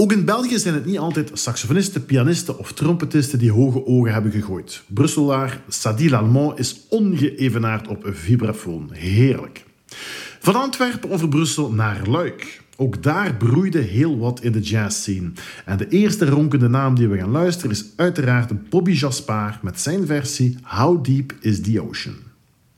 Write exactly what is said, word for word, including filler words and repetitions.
Ook in België zijn het niet altijd saxofonisten, pianisten of trompetisten die hoge ogen hebben gegooid. Brusselaar Sadi Lallemand is ongeëvenaard op een vibrafoon. Heerlijk. Van Antwerpen over Brussel naar Luik. Ook daar broeide heel wat in de jazzscene. En de eerste ronkende naam die we gaan luisteren is uiteraard Bobby Jaspar met zijn versie How Deep is the Ocean.